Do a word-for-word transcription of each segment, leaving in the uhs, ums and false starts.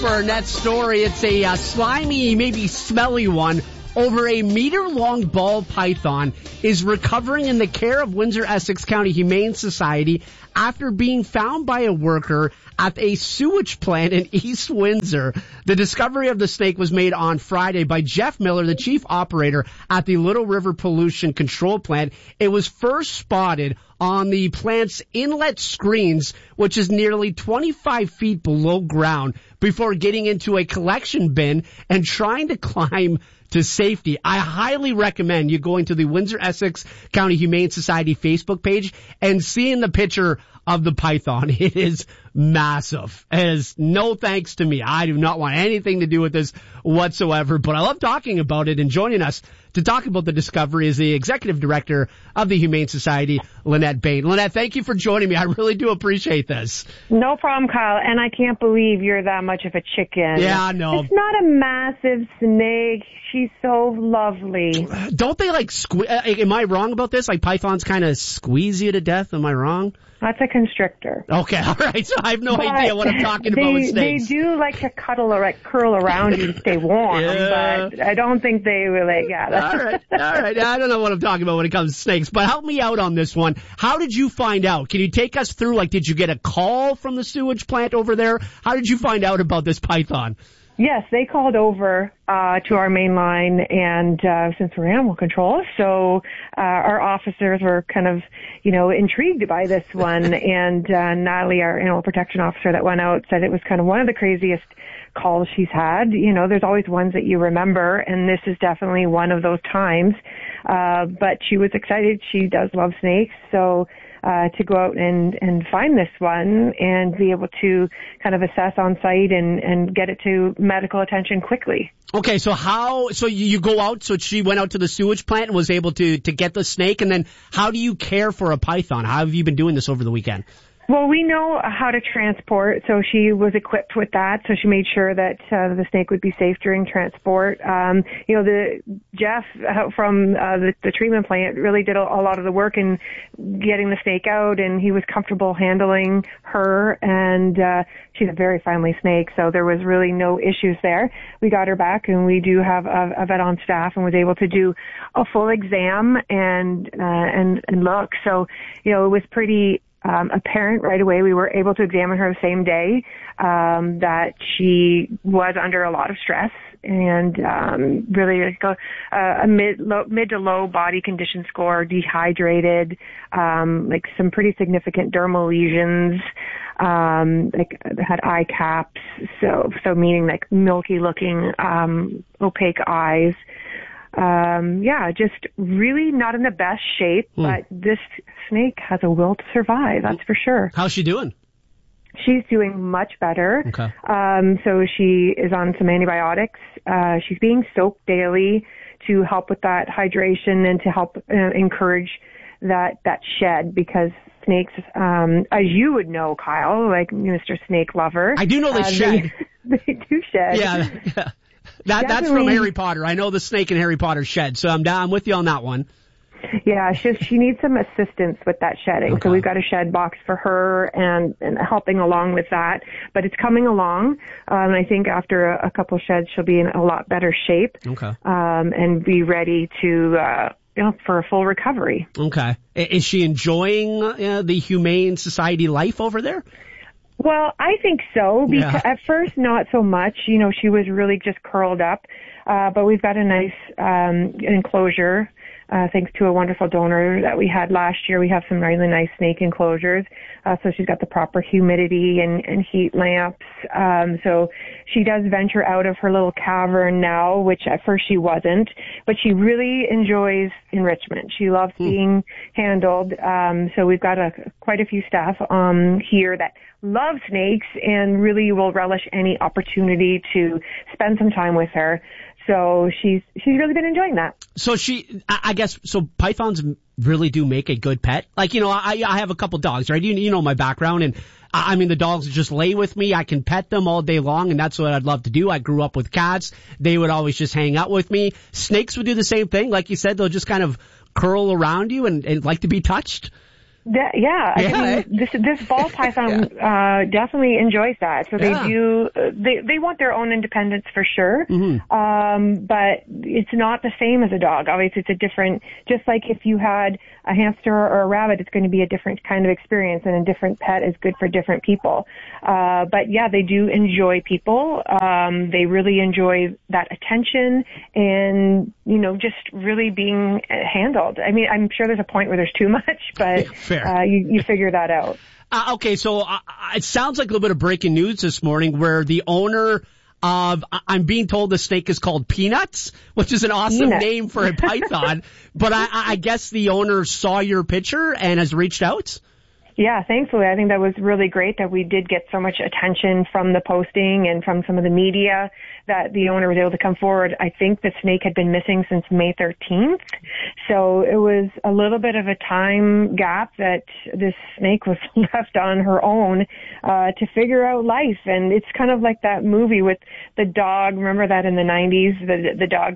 For our next story, it's a uh, slimy, maybe smelly one. Over a meter-long ball python is recovering in the care of Windsor-Essex County Humane Society after being found by a worker at a sewage plant in East Windsor. The discovery of the snake was made on Friday by Jeff Miller, the chief operator at the Little River Pollution Control Plant. It was first spotted on the plant's inlet screens, which is nearly twenty-five feet below ground, before getting into a collection bin and trying to climb to safety. I highly recommend you going to the Windsor-Essex County Humane Society Facebook page and seeing the picture of the python. It is massive. It is no thanks to me. I do not want anything to do with this whatsoever, but I love talking about it. And joining us to talk about the discovery is the executive director of the Humane Society, Lynette Bain. Lynette, thank you for joining me. I really do appreciate this. No problem, Kyle. And I can't believe you're that much of a chicken. Yeah, I know. It's not a massive snake. She's so lovely. Don't they like sque- am I wrong about this? Like pythons kind of squeeze you to death? Am I wrong? That's a constrictor. Okay, all right. So I have no but idea what I'm talking they, about with snakes. They do like to cuddle or like curl around you to stay warm, yeah. but I don't think they were like, yeah. That's all right, all right. I don't know what I'm talking about when it comes to snakes, but help me out on this one. How did you find out? Can you take us through, like, did you get a call from the sewage plant over there? How did you find out about this python? Yes, they called over uh to our main line, and uh since we're animal control, so uh our officers were kind of, you know, intrigued by this one. And uh Natalie, our animal protection officer that went out, said it was kind of one of the craziest calls she's had. You know, there's always ones that you remember, and this is definitely one of those times. Uh but she was excited. She does love snakes, so Uh, to go out and, and find this one and be able to kind of assess on site and, and get it to medical attention quickly. Okay, so how, so you go out, so she went out to the sewage plant and was able to, to get the snake, and then how do you care for a python? How have you been doing this over the weekend? Well, we know how to transport, so she was equipped with that, so she made sure that uh, the snake would be safe during transport. Um, you know, the Jeff uh, from uh, the, the treatment plant really did a, a lot of the work in getting the snake out, and he was comfortable handling her, and uh, she's a very friendly snake, so there was really no issues there. We got her back, and we do have a, a vet on staff, and was able to do a full exam and uh, and and look. So, you know, it was pretty Um, apparent right away. We were able to examine her the same day, um, that she was under a lot of stress and um, really like a, a mid, low, mid to low body condition score, dehydrated, um, like some pretty significant dermal lesions, um, like had eye caps, so so meaning like milky looking, um, opaque eyes. Um, yeah, just really not in the best shape, mm. but this snake has a will to survive, that's for sure. How's she doing? She's doing much better. Okay. Um, so she is on some antibiotics. Uh, she's being soaked daily to help with that hydration and to help uh, encourage that, that shed, because snakes, um, as you would know, Kyle, like Mister Snake Lover. I do know they uh, shed. They, they do shed. Yeah, yeah. That, that's from Harry Potter. I know the snake in Harry Potter shed, so I'm down. I'm with you on that one. Yeah, she she needs some assistance with that shedding. Okay. So we've got a shed box for her and, and helping along with that. But it's coming along. Um, I think after a, a couple sheds, she'll be in a lot better shape. Okay. Um, and be ready to, uh, you know, for a full recovery. Okay. Is she enjoying uh, the Humane Society life over there? Well, I think so, because yeah. at first not so much. You know, she was really just curled up, uh, but we've got a nice um, enclosure, uh, thanks to a wonderful donor that we had last year. We have some really nice snake enclosures, uh, so she's got the proper humidity and, and heat lamps. Um, so she does venture out of her little cavern now, which at first she wasn't, but she really enjoys enrichment. She loves hmm. being handled. Um, so we've got a, quite a few staff um, here that love snakes and really will relish any opportunity to spend some time with her. So she's she's really been enjoying that. So she, I guess, so pythons really do make a good pet. Like, you know, I I have a couple dogs, right? You, you know my background, and I mean, the dogs just lay with me. I can pet them all day long, and that's what I'd love to do. I grew up with cats. They would always just hang out with me. Snakes would do the same thing. Like you said, they'll just kind of curl around you and, and like to be touched. That, yeah, yeah. I mean, this this ball python yeah. uh, definitely enjoys that. So they yeah. do. They they want their own independence for sure. Mm-hmm. Um, but it's not the same as a dog. Obviously, it's a different. Just like if you had a hamster or a rabbit, it's going to be a different kind of experience, and a different pet is good for different people. Uh, but yeah, they do enjoy people. Um, they really enjoy that attention, and you know, just really being handled. I mean, I'm sure there's a point where there's too much, but. Uh, you, you figure that out. Uh, okay, so uh, it sounds like a little bit of breaking news this morning where the owner of, I'm being told the snake is called Peanuts, which is an awesome Peanuts. name for a python, but I, I guess the owner saw your picture and has reached out? Yeah, thankfully, I think that was really great that we did get so much attention from the posting and from some of the media that the owner was able to come forward. I think the snake had been missing since May thirteenth. So it was a little bit of a time gap that this snake was left on her own uh, to figure out life. And it's kind of like that movie with the dog. Remember that in the nineties? The, the dog,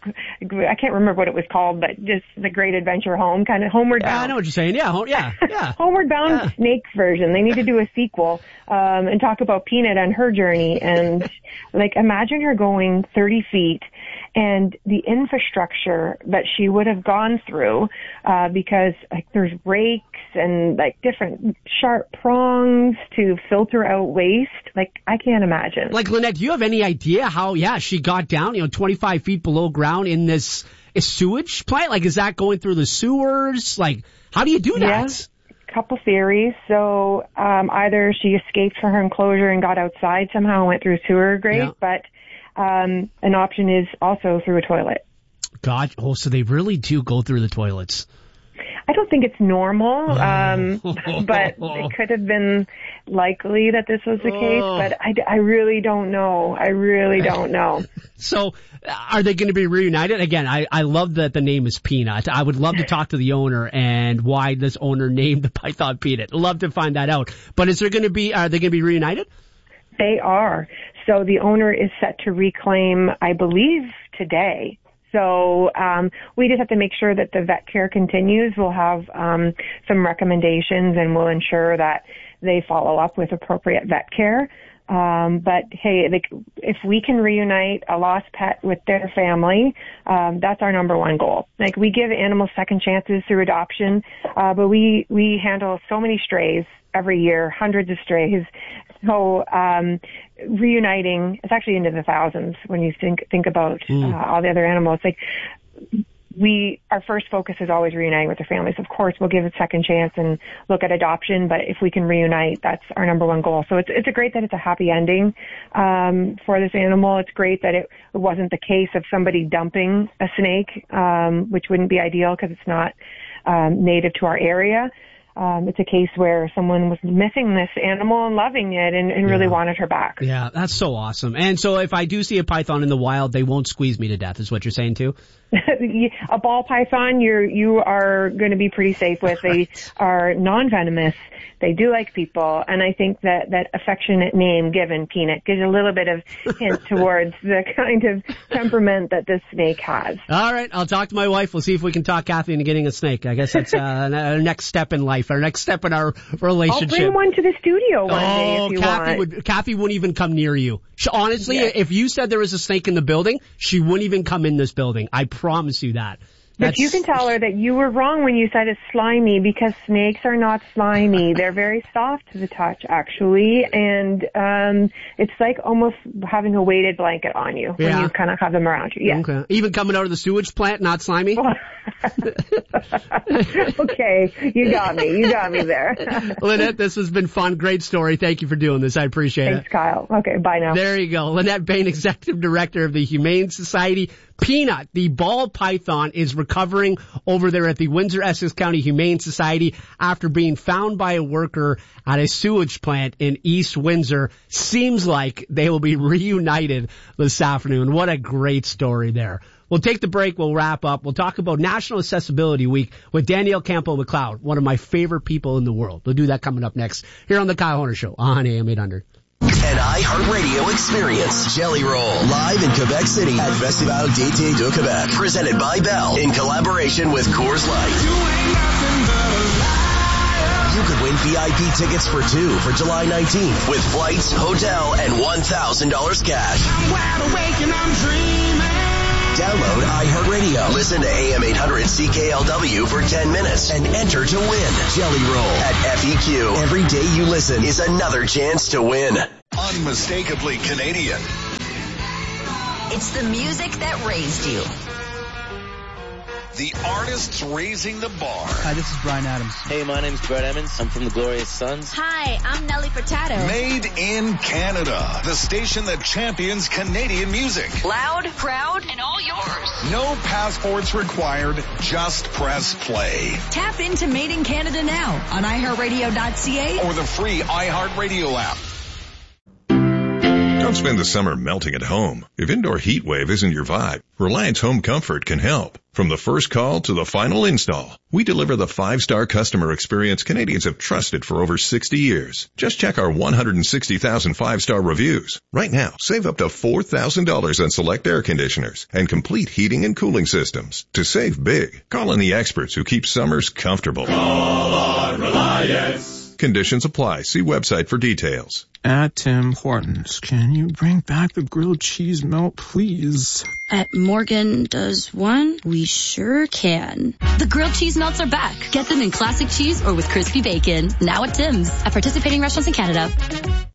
I can't remember what it was called, but just the Great Adventure Home, kind of Homeward Bound. Yeah, I know what you're saying. Yeah, yeah, yeah. Homeward Bound yeah. Snake version. They need to do a sequel um, and talk about Peanut and her journey. And like, imagine her going thirty feet and the infrastructure that she would have gone through uh, because like there's rakes and like different sharp prongs to filter out waste. Like, I can't imagine. Like, Lynette, do you have any idea how, yeah, she got down, you know, twenty-five feet below ground in this a sewage plant? Like, is that going through the sewers? Like, how do you do that? Yeah. Couple theories. So um, either she escaped from her enclosure and got outside somehow and went through a sewer grate, yeah. but um, an option is also through a toilet. God, oh, so they really do go through the toilets. I don't think it's normal, um, but it could have been likely that this was the case, but I, I really don't know. I really don't know. So are they going to be reunited? Again, I, I love that the name is Peanut. I would love to talk to the owner and why this owner named the python Peanut. Love to find that out. But is there going to be, are they going to be reunited? They are. So the owner is set to reclaim, I believe, today. So um, we just have to make sure that the vet care continues. We'll have um, some recommendations, and we'll ensure that they follow up with appropriate vet care. Um, but hey, like, if we can reunite a lost pet with their family, um, that's our number one goal. Like, we give animals second chances through adoption, uh, but we we handle so many strays every year, hundreds of strays. So um, reuniting, it's actually into the thousands when you think think about mm. uh, all the other animals. Like, we, our first focus is always reuniting with their families. Of course, we'll give it a second chance and look at adoption, but if we can reunite, that's our number one goal. So it's it's a great that it's a happy ending um, for this animal. It's great that it wasn't the case of somebody dumping a snake, um, which wouldn't be ideal because it's not um, native to our area. Um, it's a case where someone was missing this animal and loving it and, and really yeah. wanted her back. Yeah, that's so awesome. And so if I do see a python in the wild, they won't squeeze me to death, is what you're saying too? A ball python, you're, you are going to be pretty safe with. They are non-venomous. They do like people. And I think that that affectionate name given, Peanut, gives a little bit of hint towards the kind of temperament that this snake has. All right. I'll talk to my wife. We'll see if we can talk Kathy into getting a snake. I guess that's uh, our next step in life, our next step in our relationship. I'll bring one to the studio one oh, day if you Kathy want. Would, Kathy wouldn't even come near you. She, honestly, yes. if you said there was a snake in the building, she wouldn't even come in this building. I promise you that. But That's, you can tell her that you were wrong when you said it's slimy, because snakes are not slimy. They're very soft to the touch, actually, and um it's like almost having a weighted blanket on you yeah. when you kind of have them around you. Yeah. Okay. Even coming out of the sewage plant, not slimy? Okay, you got me. You got me there. Lynette, this has been fun. Great story. Thank you for doing this. I appreciate Thanks, it. Thanks, Kyle. Okay, bye now. There you go. Lynette Bain, Executive Director of the Humane Society. Peanut, the ball python, is recovering over there at the Windsor-Essex County Humane Society after being found by a worker at a sewage plant in East Windsor. Seems like they will be reunited this afternoon. What a great story there. We'll take the break. We'll wrap up. We'll talk about National Accessibility Week with Danielle Campo-McLeod, one of my favorite people in the world. We'll do that coming up next here on The Kyle Horner Show on A M eight hundred. An iHeartRadio experience. Jelly Roll, live in Quebec City at Festival d'été de Québec. Presented by Bell in collaboration with Coors Light. You could win V I P tickets for two for July nineteenth with flights, hotel, and one thousand dollars cash. I'm wide awake and I'm dreaming. Download iHeartRadio. Listen to A M eight hundred C K L W for ten minutes and enter to win. Jelly Roll at F E Q. Every day you listen is another chance to win. Unmistakably Canadian. It's the music that raised you. The artists raising the bar. Hi, this is Bryan Adams. Hey, my name's Brett Emmons. I'm from the Glorious Sons. Hi, I'm Nelly Furtado. Made in Canada. The station that champions Canadian music. Loud, proud, and all yours. No passports required. Just press play. Tap into Made in Canada now on i heart radio dot c a Or the free iHeartRadio app. Don't spend the summer melting at home. If indoor heat wave isn't your vibe, Reliance Home Comfort can help. From the first call to the final install, we deliver the five-star customer experience Canadians have trusted for over sixty years. Just check our one hundred sixty thousand five-star reviews. Right now, save up to four thousand dollars on select air conditioners and complete heating and cooling systems. To save big, call on the experts who keep summers comfortable. Call on Reliance. Conditions apply. See website for details. At Tim Hortons, can you bring back the grilled cheese melt, please? At Morgan Does One, we sure can. The grilled cheese melts are back. Get them in classic cheese or with crispy bacon. Now at Tim's. At participating restaurants in Canada.